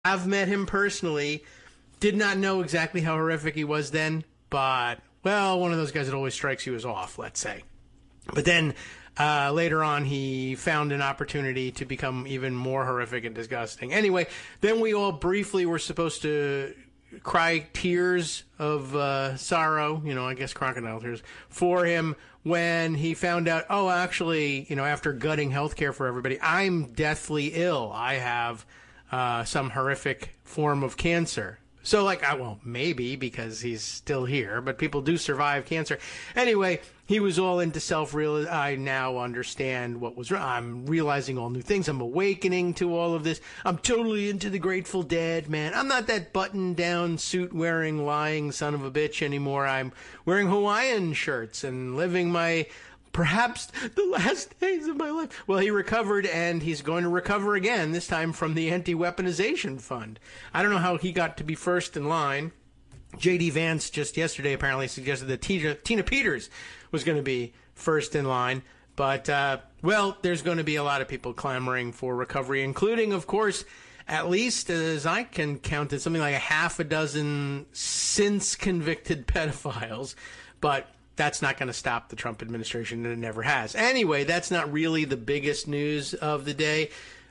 I've met him personally. Did not know exactly how horrific he was then, but, well, one of those guys that always strikes you as off, let's say. But then later on, he found an opportunity to become even more horrific and disgusting. Anyway, then we all briefly were supposed to cry tears of sorrow, I guess crocodile tears, for him when he found out, oh, actually, after gutting healthcare for everybody, I'm deathly ill. I have some horrific form of cancer. So, maybe because he's still here, but people do survive cancer. Anyway, he was all into self-realization. I now understand what was wrong. I'm realizing all new things. I'm awakening to all of this. I'm totally into the Grateful Dead, man. I'm not that button-down, suit-wearing, lying son of a bitch anymore. I'm wearing Hawaiian shirts and living my... perhaps the last days of my life. Well, he recovered, and he's going to recover again, this time from the Anti-Weaponization Fund. I don't know how he got to be first in line. J.D. Vance just yesterday apparently suggested that Tina Peters was going to be first in line. But, there's going to be a lot of people clamoring for recovery, including, of course, at least, as I can count it, something like a half a dozen since-convicted pedophiles. But... that's not going to stop the Trump administration, and it never has. Anyway, that's not really the biggest news of the day.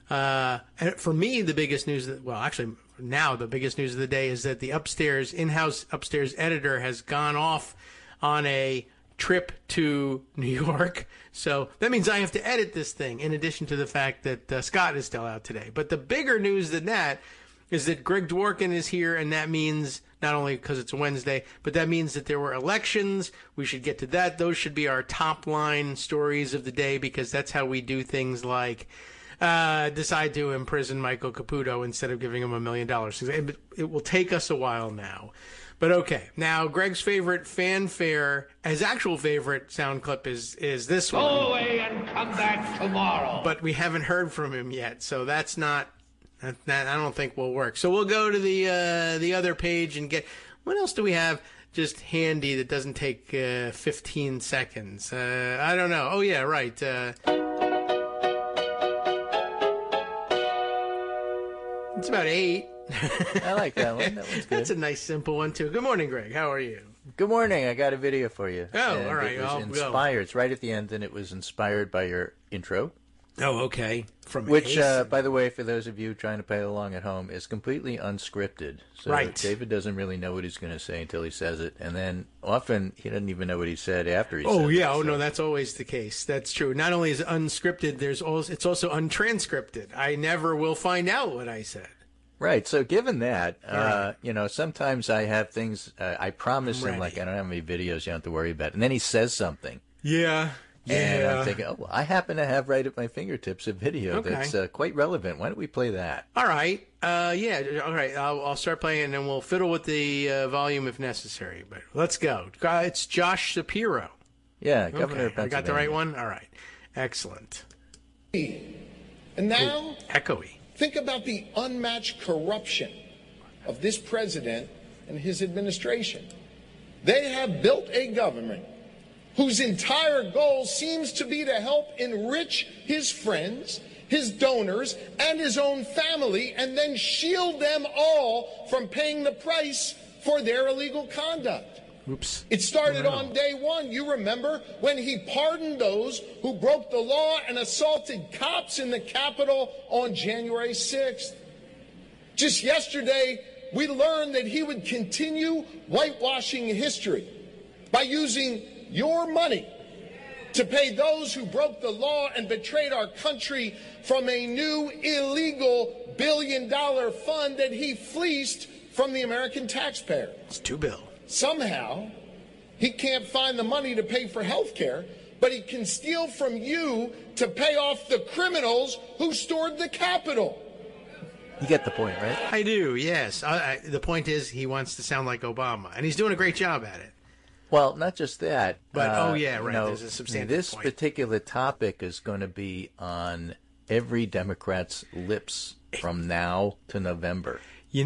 For me, the biggest news, now the biggest news of the day is that the in-house upstairs editor has gone off on a trip to New York. So that means I have to edit this thing, in addition to the fact that Scott is still out today. But the bigger news than that is that Greg Dworkin is here, and that means... not only because it's a Wednesday, but that means that there were elections. We should get to that. Those should be our top line stories of the day, because that's how we do things like decide to imprison Michael Caputo instead of giving him $1 million. It will take us a while now. But okay, now Greg's favorite fanfare, his actual favorite sound clip is this one. Go away and come back tomorrow. But we haven't heard from him yet, so that's not... that I don't think will work. So we'll go to the other page and get... what else do we have just handy that doesn't take 15 seconds? I don't know. Oh, yeah, right. It's about 8. I like that one. That one's good. That's a nice, simple one, too. Good morning, Greg. How are you? Good morning. I got a video for you. Oh, and all right. It was I'll inspired. go. It's right at the end, and it was inspired by your intro. Oh, okay. Which, by the way, for those of you trying to play along at home, is completely unscripted. So right. David doesn't really know what he's going to say until he says it. And then often he doesn't even know what he said after he said it. Oh, yeah. So. Oh, no, that's always the case. That's true. Not only is it unscripted, it's also untranscripted. I never will find out what I said. Right. So given that, sometimes I have things, I promise him, like, I don't have any videos you don't have to worry about. And then he says something. Yeah. And I'm thinking, I happen to have right at my fingertips a video that's quite relevant. Why don't we play that? All right. Yeah. All right. I'll start playing, and then we'll fiddle with the volume if necessary. But let's go. It's Josh Shapiro. Yeah, Governor of Pennsylvania. I got the right one? All right. Excellent. And now, echoey. Think about the unmatched corruption of this president and his administration. They have built a government whose entire goal seems to be to help enrich his friends, his donors, and his own family, and then shield them all from paying the price for their illegal conduct. Oops. It started on day one. You remember when he pardoned those who broke the law and assaulted cops in the Capitol on January 6th. Just yesterday, we learned that he would continue whitewashing history by using your money to pay those who broke the law and betrayed our country from a new illegal billion-dollar fund that he fleeced from the American taxpayer. It's $2 billion. Somehow, he can't find the money to pay for health care, but he can steal from you to pay off the criminals who stored the Capitol. You get the point, right? I do, yes. The point is he wants to sound like Obama, and he's doing a great job at it. Well, not just that. But, there's a substantive this point. particular topic is going to be on every Democrat's lips from now to November.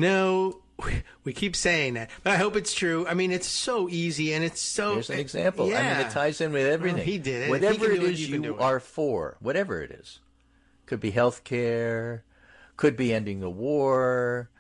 We keep saying that, but I hope it's true. I mean, it's so easy, and it's so... Here's an example. Yeah. I mean, it ties in with everything. Well, he did it. Whatever it is you are for, whatever it is. Could be health care, could be ending the war,